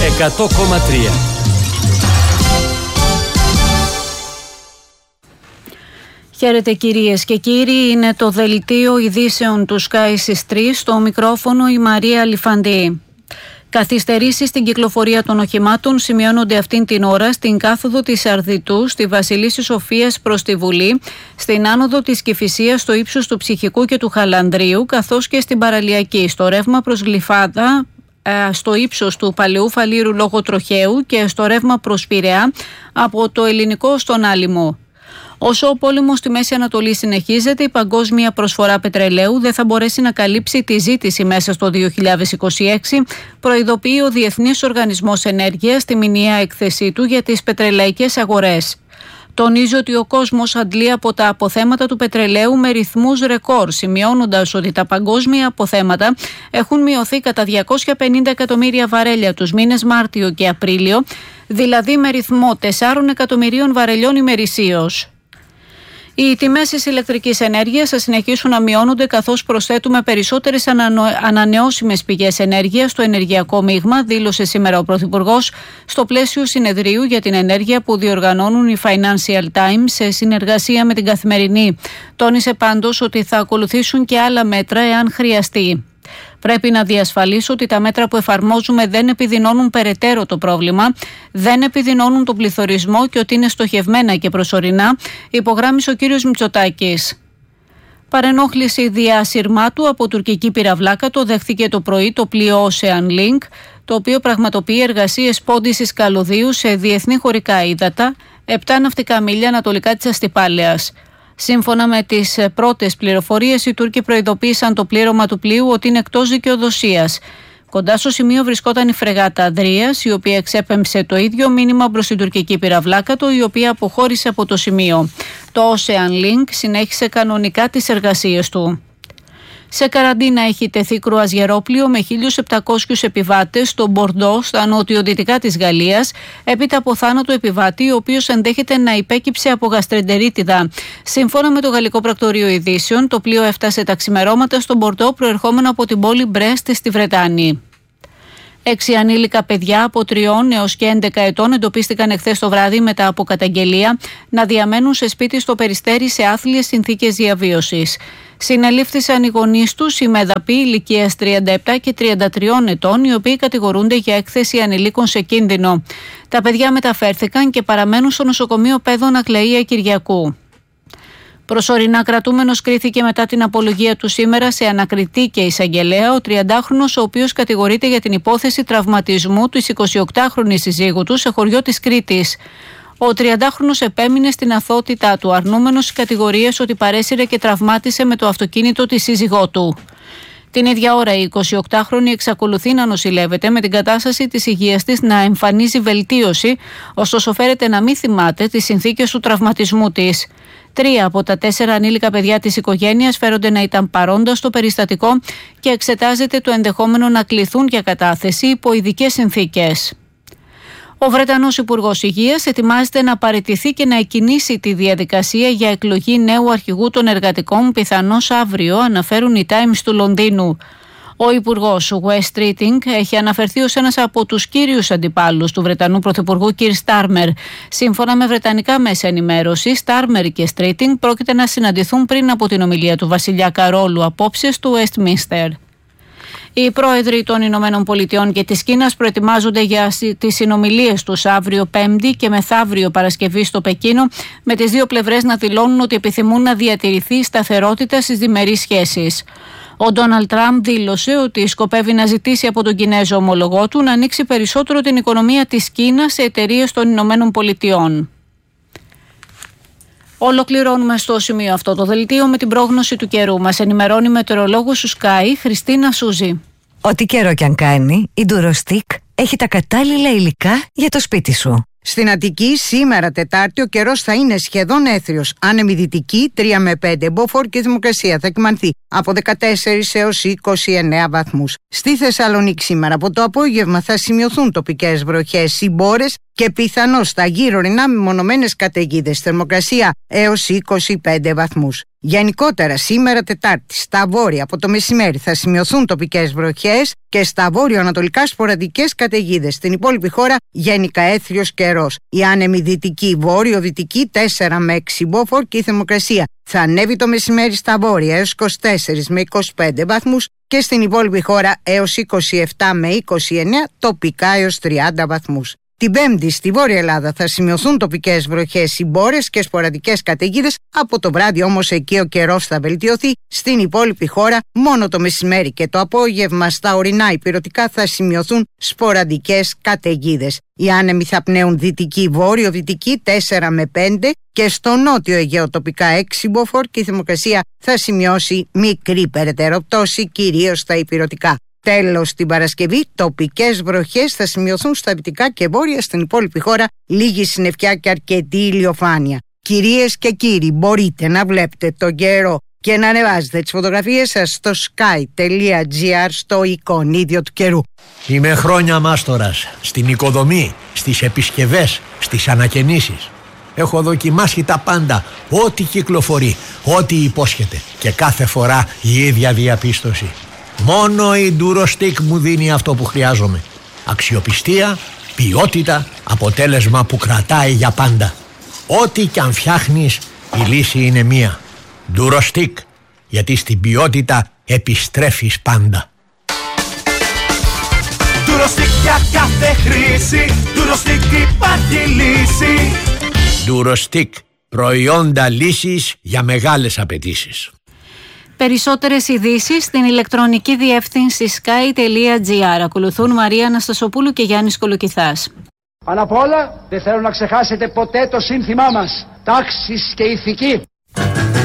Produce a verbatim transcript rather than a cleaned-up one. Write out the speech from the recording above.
εκατό κόμμα τρία. Χαίρετε κυρίες και κύριοι, είναι το δελτίο ειδήσεων του Sky στις τρεις, στο μικρόφωνο η Μαρία Αλιφαντή. Καθυστερήσεις στην κυκλοφορία των οχημάτων σημειώνονται αυτήν την ώρα στην κάθοδο της Αρδιτού, στη Βασιλίσσης Σοφίας προς τη Βουλή, στην άνοδο της Κηφισίας στο ύψος του Ψυχικού και του Χαλανδρίου, καθώς και στην Παραλιακή, στο ρεύμα προς Γλυφάδα, στο ύψος του Παλαιού Φαλήρου λόγω τροχαίου και στο ρεύμα προς Πειραιά από το Ελληνικό στον Άλυμο. Όσο ο πόλεμος στη Μέση Ανατολή συνεχίζεται, η παγκόσμια προσφορά πετρελαίου δεν θα μπορέσει να καλύψει τη ζήτηση μέσα στο δύο χιλιάδες είκοσι έξι, προειδοποιεί ο Διεθνής Οργανισμός Ενέργειας στη μηνιαία έκθεσή του για τις πετρελαϊκές αγορές. Τονίζει ότι ο κόσμος αντλεί από τα αποθέματα του πετρελαίου με ρυθμούς ρεκόρ, σημειώνοντας ότι τα παγκόσμια αποθέματα έχουν μειωθεί κατά διακόσια πενήντα εκατομμύρια βαρέλια τους μήνες Μάρτιο και Απρίλιο, δηλαδή με ρυθμό τεσσάρων εκατομμυρίων βαρελιών ημερησίως. Οι τιμές της ηλεκτρικής ενέργειας θα συνεχίσουν να μειώνονται καθώς προσθέτουμε περισσότερες ανανεώσιμες πηγές ενέργειας στο ενεργειακό μείγμα, δήλωσε σήμερα ο Πρωθυπουργός στο πλαίσιο συνεδρίου για την ενέργεια που διοργανώνουν οι Financial Times σε συνεργασία με την Καθημερινή. Τόνισε πάντως ότι θα ακολουθήσουν και άλλα μέτρα εάν χρειαστεί. Πρέπει να διασφαλίσω ότι τα μέτρα που εφαρμόζουμε δεν επιδεινώνουν περαιτέρω το πρόβλημα, δεν επιδεινώνουν τον πληθωρισμό και ότι είναι στοχευμένα και προσωρινά, υπογράμμισε ο κύριος Μητσοτάκης. Παρενόχληση δια ασυρμάτου από τουρκική πυραυλάκα το δέχθηκε το πρωί το πλοίο Ocean Link, το οποίο πραγματοποιεί εργασίες πόντισης καλωδίου σε διεθνή χωρικά ύδατα, επτά ναυτικά μίλια ανατολικά της Αστυπάλαιας. Σύμφωνα με τις πρώτες πληροφορίες, οι Τούρκοι προειδοποίησαν το πλήρωμα του πλοίου ότι είναι εκτός δικαιοδοσίας. Κοντά στο σημείο βρισκόταν η φρεγάτα Ανδρείας, η οποία εξέπεμψε το ίδιο μήνυμα προς την τουρκική πυραυλάκατο, η οποία αποχώρησε από το σημείο. Το Ocean Link συνέχισε κανονικά τις εργασίες του. Σε καραντίνα έχει τεθεί κρουαζιερόπλοιο με χίλιους επτακόσιους επιβάτες στο Μπορντό, στα νοτιοδυτικά της Γαλλίας, έπειτα από θάνατο επιβάτη, ο οποίος ενδέχεται να υπέκυψε από γαστρεντερίτιδα. Σύμφωνα με το Γαλλικό Πρακτορείο Ειδήσεων, το πλοίο έφτασε τα ξημερώματα στο Μπορντό, προερχόμενο από την πόλη Μπρέστ στη Βρετάνη. Έξι ανήλικα παιδιά από τριών έως και έντεκα ετών εντοπίστηκαν εχθές το βράδυ μετά από καταγγελία να διαμένουν σε σπίτι στο Περιστέρι σε άθλιες συνθήκες διαβίωσης. Συνελήφθησαν οι γονείς τους, οι μεδαποί ηλικίας τριάντα επτά και τριάντα τρία ετών, οι οποίοι κατηγορούνται για έκθεση ανηλίκων σε κίνδυνο. Τα παιδιά μεταφέρθηκαν και παραμένουν στο νοσοκομείο Παίδων Ακλαία Κυριακού. Προσωρινά κρατούμενος κρίθηκε μετά την απολογία του σήμερα σε ανακριτή και εισαγγελέα ο τριαντάχρονος, ο οποίος κατηγορείται για την υπόθεση τραυματισμού της εικοσιοκτάχρονης συζύγου του σε χωριό της Κρήτης. Ο τριαντάχρονος επέμεινε στην αθωότητά του, αρνούμενος στις κατηγορίες ότι παρέσυρε και τραυμάτισε με το αυτοκίνητο τη σύζυγό του. Την ίδια ώρα η εικοσιοκτάχρονη εξακολουθεί να νοσηλεύεται, με την κατάσταση της υγείας της να εμφανίζει βελτίωση, ωστόσο φέρεται να μην θυμάται τις συνθήκες του τραυματισμού της. Τρία από τα τέσσερα ανήλικα παιδιά της οικογένειας φέρονται να ήταν παρόντα στο περιστατικό και εξετάζεται το ενδεχόμενο να κληθούν για κατάθεση υπό ειδικές συνθήκες. Ο Βρετανός Υπουργός Υγείας ετοιμάζεται να παραιτηθεί και να εκκινήσει τη διαδικασία για εκλογή νέου αρχηγού των εργατικών, πιθανώς αύριο, αναφέρουν οι Times του Λονδίνου. Ο Υπουργός West Streeting έχει αναφερθεί ως ένας από τους κύριους αντιπάλους του Βρετανού Πρωθυπουργού Κιρ Στάρμερ. Σύμφωνα με βρετανικά μέσα ενημέρωση, Στάρμερ και Streeting πρόκειται να συναντηθούν πριν από την ομιλία του βασιλιά Καρόλου απόψε του Westminster. Οι πρόεδροι των Ηνωμένων Πολιτειών και της Κίνας προετοιμάζονται για τις συνομιλίες τους αύριο Πέμπτη και μεθαύριο Παρασκευή στο Πεκίνο, με τις δύο πλευρές να δηλώνουν ότι επιθυμούν να διατηρηθεί η σταθερότητα στις διμερείς σχέσεις. Ο Ντόναλντ Τραμπ δήλωσε ότι σκοπεύει να ζητήσει από τον Κινέζο ομολογό του να ανοίξει περισσότερο την οικονομία της Κίνας σε εταιρείες των Ηνωμένων Πολιτειών. Ολοκληρώνουμε στο σημείο αυτό το δελτίο με την πρόγνωση του καιρού. Μας ενημερώνει η μετεωρολόγος του Sky, Χριστίνα Σούζη. Ό,τι καιρό κι αν κάνει, η Durostick έχει τα κατάλληλα υλικά για το σπίτι σου. Στην Αττική σήμερα Τετάρτη ο καιρός θα είναι σχεδόν έθριος. Άνεμη δυτική τρία με πέντε. Μποφόρ και θερμοκρασία θα κυμανθεί από δεκατέσσερα έως είκοσι εννέα βαθμούς. Στη Θεσσαλονίκη σήμερα από το απόγευμα θα σημειωθούν τοπικές βροχές ή μπόρες και πιθανώς στα γύρω-ρινά μεμονωμένες καταιγίδες. Θερμοκρασία έως είκοσι πέντε βαθμούς. Γενικότερα, σήμερα Τετάρτη, στα βόρεια από το μεσημέρι θα σημειωθούν τοπικές βροχές και στα βόρειο-ανατολικά σποραδικές καταιγίδες. Στην υπόλοιπη χώρα γενικά έθριος καιρός. Η άνεμη δυτική, βόρειο-δυτική τέσσερα με έξι μποφόρ και η θερμοκρασία θα ανέβει το μεσημέρι στα βόρεια έως είκοσι τέσσερα με είκοσι πέντε βαθμούς και στην υπόλοιπη χώρα έως είκοσι επτά με είκοσι εννέα, τοπικά έως τριάντα βαθμούς. Την Πέμπτη στη Βόρεια Ελλάδα θα σημειωθούν τοπικές βροχές, συμπόρες και σποραδικές καταιγίδες. Από το βράδυ όμως εκεί ο καιρός θα βελτιωθεί. Στην υπόλοιπη χώρα μόνο το μεσημέρι και το απόγευμα στα ορεινά ηπειρωτικά θα σημειωθούν σποραδικές καταιγίδες. Οι άνεμοι θα πνέουν δυτική, βόρειο-δυτική τέσσερα με πέντε και στο νότιο Αιγαίο τοπικά έξι μποφόρ και η θερμοκρασία θα σημειώσει μικρή περαιτέρω πτώση, κυρίως στα ηπειρωτικά. Τέλος, την Παρασκευή, τοπικές βροχές θα σημειωθούν στα δυτικά και βόρεια. Στην υπόλοιπη χώρα λίγη συννεφιά και αρκετή ηλιοφάνεια. Κυρίες και κύριοι, μπορείτε να βλέπετε τον καιρό και να ανεβάζετε τις φωτογραφίες σας στο sky.gr στο εικονίδιο του καιρού. Είμαι χρόνια μάστορας στην οικοδομή, στις επισκευές, στις ανακαινήσεις. Έχω δοκιμάσει τα πάντα, ό,τι κυκλοφορεί, ό,τι υπόσχεται και κάθε φορά η ίδια διαπίστωση. Μόνο η Durostec μου δίνει αυτό που χρειάζομαι. Αξιοπιστία, ποιότητα, αποτέλεσμα που κρατάει για πάντα. Ό,τι κι αν φτιάχνεις, η λύση είναι μία. Durostec, γιατί στην ποιότητα επιστρέφεις πάντα. Durostec για κάθε χρήση, Durostec υπάρχει λύση. Durostec, προϊόντα λύσης για μεγάλες απαιτήσεις. Περισσότερες ειδήσεις στην ηλεκτρονική διεύθυνση sky.gr. Ακολουθούν Μαρία Αναστασοπούλου και Γιάννης Κολοκυθάς. Πάνω απ' όλα δεν θέλω να ξεχάσετε ποτέ το σύνθημά μας. Τάξης και ηθική.